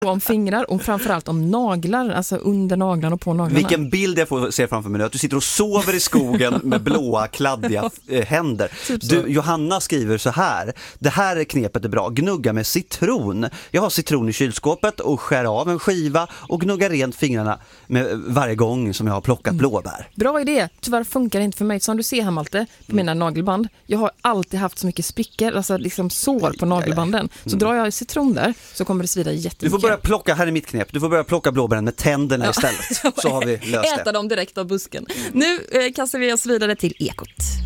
om fingrar och framförallt om naglar, alltså under naglarna och på naglarna. Vilken bild jag får se framför mig nu, att du sitter och sover i skogen med blåa, kladdiga händer. Du, Johanna skriver så här: det här knepet är bra, gnugga med citron. Jag har citron i kylskåpet och skär av en skiva och gnuggar rent fingrarna med varje gång som jag har plockat blåbär. Bra idé, tyvärr funkar det inte för mig. Som du ser här, Malte, på mina nagelband. Jag har alltid haft så mycket sprickor, alltså liksom sår på nagelbanden. Så drar jag citron där så kommer det svida jättemycket. Du får börja plocka, här är mitt knep, du får börja plocka blåbären med tänderna istället. Så har vi löst det. Äta dem direkt av busken. Nu kastar vi oss vidare till Ekot.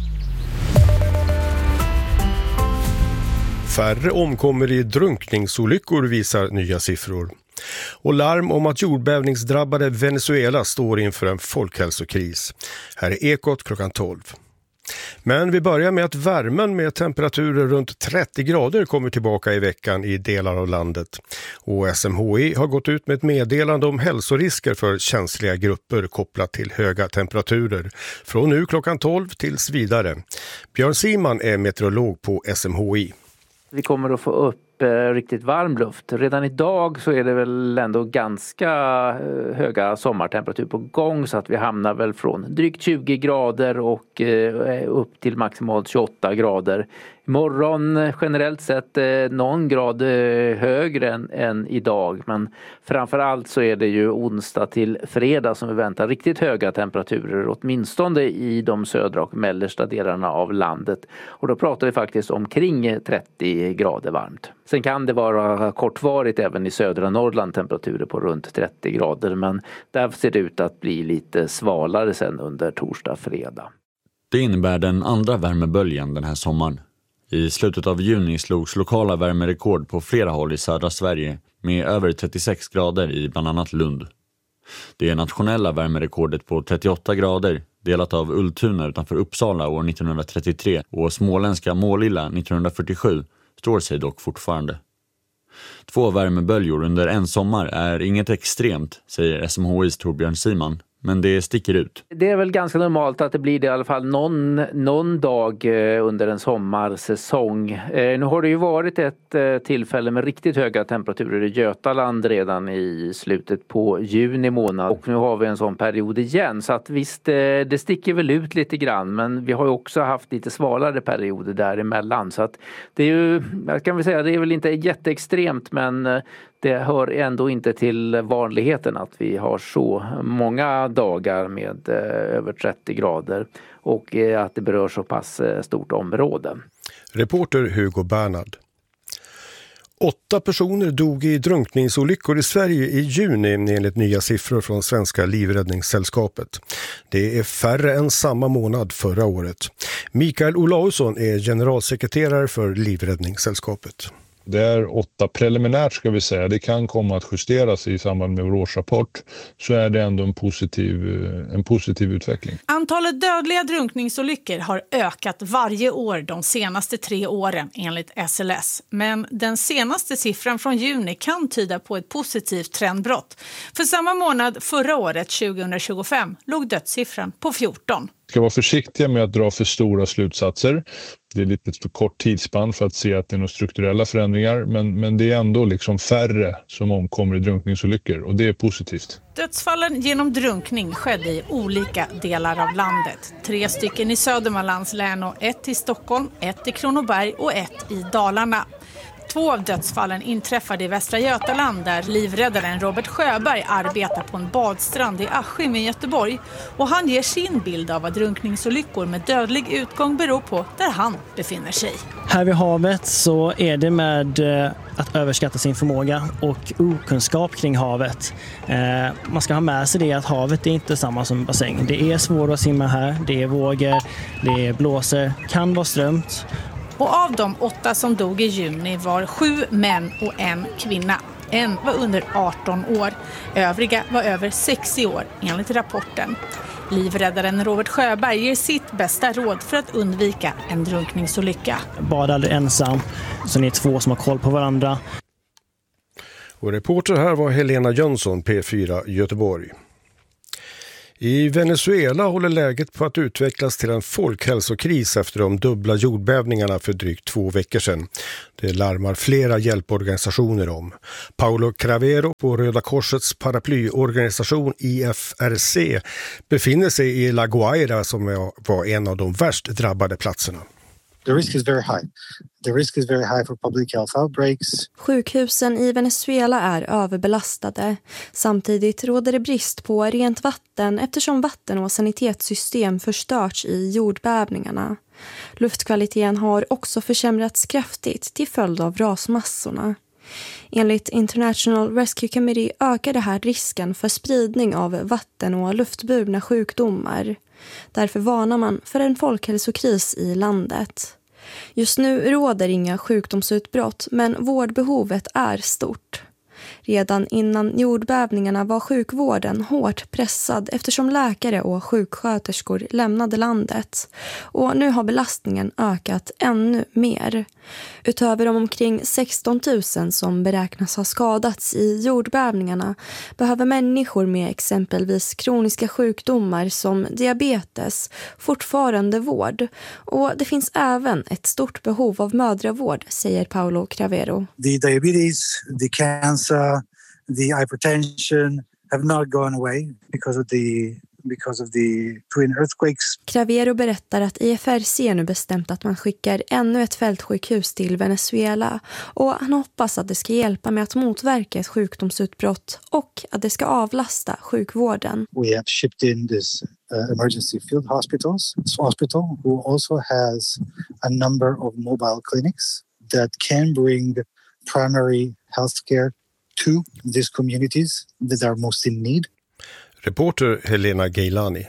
Färre omkommer i drunkningsolyckor visar nya siffror. Och larm om att jordbävningsdrabbade Venezuela står inför en folkhälsokris. Här är Ekot klockan 12. Men vi börjar med att värmen med temperaturer runt 30 grader kommer tillbaka i veckan i delar av landet. Och SMHI har gått ut med ett meddelande om hälsorisker för känsliga grupper kopplat till höga temperaturer. Från nu klockan 12 tills vidare. Björn Siman är meteorolog på SMHI. Vi kommer att få upp riktigt varm luft. Redan idag så är det väl ändå ganska höga sommartemperatur på gång, så att vi hamnar väl från drygt 20 grader och upp till maximalt 28 grader. Imorgon generellt sett någon grad högre än idag, men framförallt så är det ju onsdag till fredag som vi väntar riktigt höga temperaturer, åtminstone i de södra och mellersta delarna av landet. Och då pratar vi faktiskt omkring 30 grader varmt. Sen kan det vara kortvarigt även i södra Norrland temperaturer på runt 30 grader, men där ser det ut att bli lite svalare sen under torsdag, fredag. Det innebär den andra värmeböljan den här sommaren. I slutet av juni slogs lokala värmerekord på flera håll i södra Sverige med över 36 grader i bland annat Lund. Det är nationella värmerekordet på 38 grader, delat av Ultuna utanför Uppsala år 1933 och småländska Målilla 1947, står sig dock fortfarande. 2 värmeböljor under en sommar är inget extremt, säger SMHIs Torbjörn Siman. Men det sticker ut. Det är väl ganska normalt att det blir det i alla fall någon dag under en sommarsäsong. Nu har det ju varit ett tillfälle med riktigt höga temperaturer i Götaland redan i slutet på juni månad. Och nu har vi en sån period igen. Så att visst, det sticker väl ut lite grann. Men vi har ju också haft lite svalare perioder däremellan. Så att det är ju, jag kan väl säga, det är väl inte jätteextremt, men det hör ändå inte till vanligheten att vi har så många dagar med över 30 grader och att det berör så pass stort område. Reporter Hugo Bernhard. 8 personer dog i drunkningsolyckor i Sverige i juni enligt nya siffror från Svenska Livräddningssällskapet. Det är färre än samma månad förra året. Mikael Olausson är generalsekreterare för Livräddningssällskapet. Det är 8 preliminärt, ska vi säga. Det kan komma att justeras i samband med vår årsrapport. Så är det ändå en positiv utveckling. Antalet dödliga drunkningsolyckor har ökat varje år de senaste 3 åren enligt SLS. Men den senaste siffran från juni kan tyda på ett positivt trendbrott. För samma månad förra året, 2025, låg dödssiffran på 14. Vi ska vara försiktiga med att dra för stora slutsatser. Det är lite för kort tidsspann för att se att det är några strukturella förändringar. Men det är ändå liksom färre som omkommer i drunkningsolyckor, och det är positivt. Dödsfallen genom drunkning skedde i olika delar av landet. 3 stycken i Södermanlands län och 1 i Stockholm, 1 i Kronoberg och 1 i Dalarna. 2 av dödsfallen inträffade i Västra Götaland där livräddaren Robert Sjöberg arbetar på en badstrand i Askim i Göteborg. Och han ger sin bild av vad drunkningsolyckor med dödlig utgång beror på där han befinner sig. Här vid havet så är det med att överskatta sin förmåga och okunskap kring havet. Man ska ha med sig det att havet är inte samma som bassäng. Det är svårt att simma här, det är vågor, det är blåser, kan vara strömt. Och av de 8 som dog i juni var 7 män och 1 kvinna. En var under 18 år. Övriga var över 60 år enligt rapporten. Livräddaren Robert Sjöberg ger sitt bästa råd för att undvika en drunkningsolycka. Bada aldrig ensam, så ni är 2 som har koll på varandra. Och reporter här var Helena Jönsson, P4 Göteborg. I Venezuela håller läget på att utvecklas till en folkhälsokris efter de dubbla jordbävningarna för drygt 2 veckor sedan. Det larmar flera hjälporganisationer om. Paulo Cravero på Röda Korsets paraplyorganisation IFRC befinner sig i La Guaira som var en av de värst drabbade platserna. The risk is very high. The risk is very high for public health outbreaks. Sjukhusen i Venezuela är överbelastade. Samtidigt råder det brist på rent vatten eftersom vatten- och sanitetssystem förstörts i jordbävningarna. Luftkvaliteten har också försämrats kraftigt till följd av rasmassorna. Enligt International Rescue Committee ökar det här risken för spridning av vatten- och luftburna sjukdomar. Därför varnar man för en folkhälsokris i landet. Just nu råder inga sjukdomsutbrott, men vårdbehovet är stort. Redan innan jordbävningarna var sjukvården hårt pressad eftersom läkare och sjuksköterskor lämnade landet. Och nu har belastningen ökat ännu mer. Utöver de omkring 16 000 som beräknas ha skadats i jordbävningarna behöver människor med exempelvis kroniska sjukdomar som diabetes fortfarande vård. Och det finns även ett stort behov av mödravård, säger Paulo Cravero. The diabetes, the cancer, the hypertension have not gone away because of the twin earthquakes. Cravero berättar att IFRC nu bestämt att man skickar ännu ett fältsjukhus till Venezuela och han hoppas att det ska hjälpa med att motverka ett sjukdomsutbrott och att det ska avlasta sjukvården. We have shipped in this emergency field hospital who also has a number of mobile clinics that can bring primary health care to these communities that are most in need. Reporter Helena Geilani.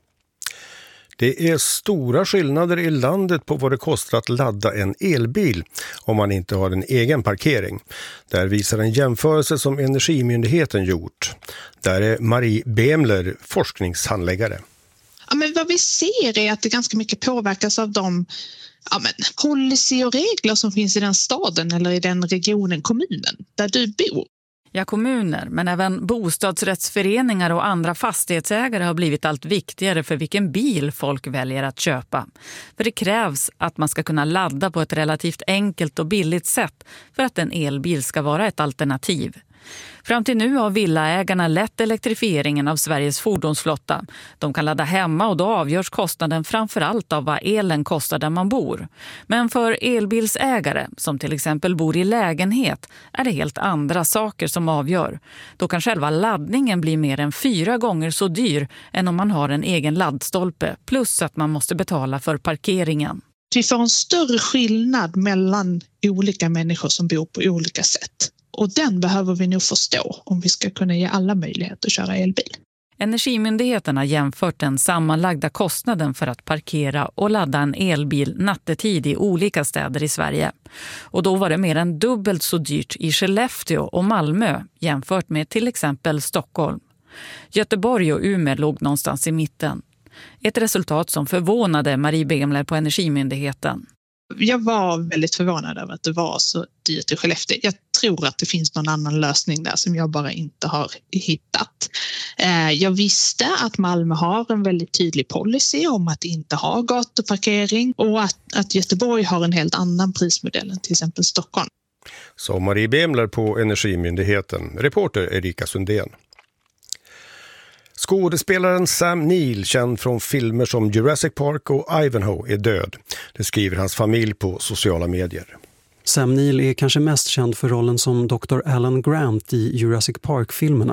Det är stora skillnader i landet på vad det kostar att ladda en elbil om man inte har en egen parkering. Där visar en jämförelse som Energimyndigheten gjort. Där är Marie Bemler forskningshandläggare. Ja, men vad vi ser är att det ganska mycket påverkas av de policy och regler som finns i den staden eller i den regionen, kommunen, där du bor. Ja, kommuner, men även bostadsrättsföreningar och andra fastighetsägare har blivit allt viktigare för vilken bil folk väljer att köpa. För det krävs att man ska kunna ladda på ett relativt enkelt och billigt sätt för att en elbil ska vara ett alternativ. Fram till nu har villaägarna lett elektrifieringen av Sveriges fordonsflotta. De kan ladda hemma och då avgörs kostnaden framförallt av vad elen kostar där man bor. Men för elbilsägare, som till exempel bor i lägenhet, är det helt andra saker som avgör. Då kan själva laddningen bli mer än 4 gånger så dyr än om man har en egen laddstolpe, plus att man måste betala för parkeringen. Vi får en större skillnad mellan olika människor som bor på olika sätt. Och den behöver vi nog förstå om vi ska kunna ge alla möjlighet att köra elbil. Energimyndigheten har jämfört den sammanlagda kostnaden för att parkera och ladda en elbil nattetid i olika städer i Sverige. Och då var det mer än dubbelt så dyrt i Skellefteå och Malmö jämfört med till exempel Stockholm. Göteborg och Umeå låg någonstans i mitten. Ett resultat som förvånade Marie Bemler på Energimyndigheten. Jag var väldigt förvånad över att det var så dyrt i Skellefteå. Jag tror att det finns någon annan lösning där som jag bara inte har hittat. Jag visste att Malmö har en väldigt tydlig policy om att inte ha gatuparkering och att Göteborg har en helt annan prismodell än till exempel Stockholm. Så Marie Bemler på Energimyndigheten. Reporter Erika Sundén. Skådespelaren Sam Neill, känd från filmer som Jurassic Park och Ivanhoe, är död. Det skriver hans familj på sociala medier. Sam Neill är kanske mest känd för rollen som Dr. Alan Grant i Jurassic Park-filmerna.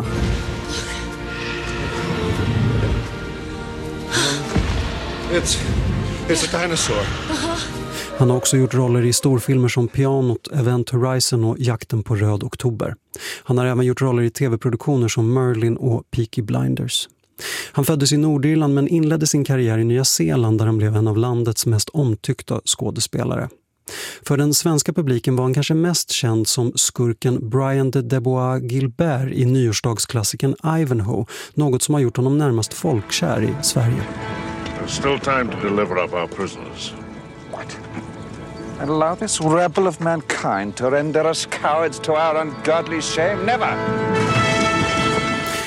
It's a dinosaur. Han har också gjort roller i storfilmer som Pianot, Event Horizon och Jakten på Röd Oktober. Han har även gjort roller i tv-produktioner som Merlin och Peaky Blinders. Han föddes i Nordirland men inledde sin karriär i Nya Zeeland där han blev en av landets mest omtyckta skådespelare. För den svenska publiken var han kanske mest känd som skurken Brian de Debois Gilbert i nyårsdagsklassikern Ivanhoe, något som har gjort honom närmast folkkär i Sverige. There's still time to deliver up our prisoners. What? And allow this rebel of mankind to render us cowards to our ungodly shame? Never!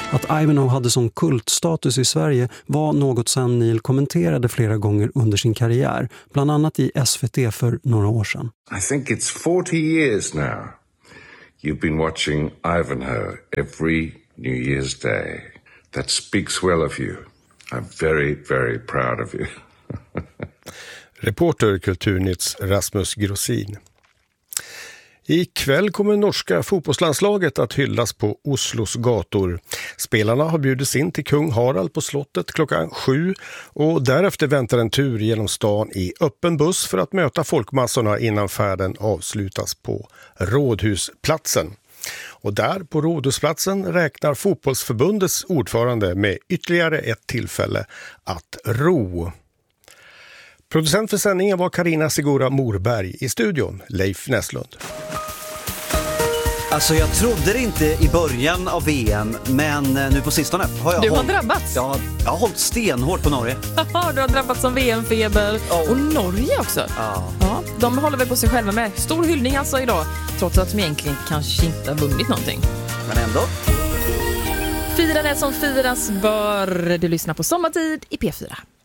Att Ivanhoe hade sån kultstatus i Sverige var något som Neil kommenterade flera gånger under sin karriär, bland annat i SVT för några år sedan. I think it's 40 years now. You've been watching Ivanhoe every New Year's Day. That speaks well of you. I'm very, very proud of you. Reporter Kulturnytts Rasmus Grossin. Ikväll kommer norska fotbollslandslaget att hyllas på Oslos gator. Spelarna har bjudits in till kung Harald på slottet klockan 7 och därefter väntar en tur genom stan i öppen buss för att möta folkmassorna innan färden avslutas på Rådhusplatsen. Och där på Rådhusplatsen räknar fotbollsförbundets ordförande med ytterligare ett tillfälle att ro. Producent för sändningen var Carina Sigura Morberg, i studion Leif Näslund. Alltså jag trodde det inte i början av VM, men nu på sistone har jag drabbats. Jag har hållit stenhårt på Norge. Du har drabbats som VM-feber. Och Norge också. Ja, de håller väl på sig själva med. Stor hyllning alltså idag, trots att de egentligen kanske inte har vunnit någonting. Men ändå. Fira det som firas bör. Du lyssnar på Sommartid i P4.